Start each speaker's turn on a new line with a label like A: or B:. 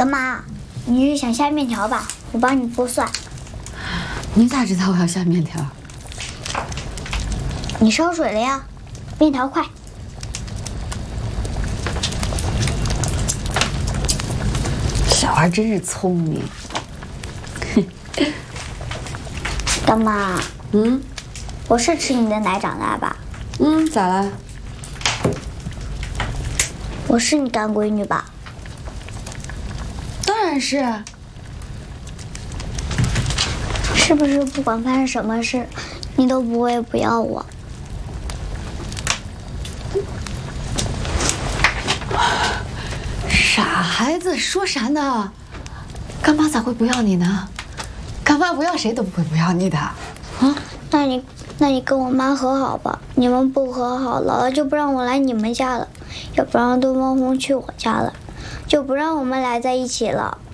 A: 妈，你是想下面条吧？我帮你剥蒜。
B: 你咋知道我要下面条？
A: 你烧水了呀？面条快。
B: 小孩真是聪明。
A: 大妈，我是吃你的奶长大吧？
B: 咋了？
A: 我是你干闺女吧？
B: 当然是。
A: 是不是不管发生什么事，你都不会不要我？
B: 傻孩子，说啥呢？干妈咋会不要你呢？干妈不要谁都不会不要你的。啊？
A: 那你跟我妈和好吧。你们不和好，姥姥就不让我来你们家了，也不让东方红去我家了，就不让我们俩在一起了。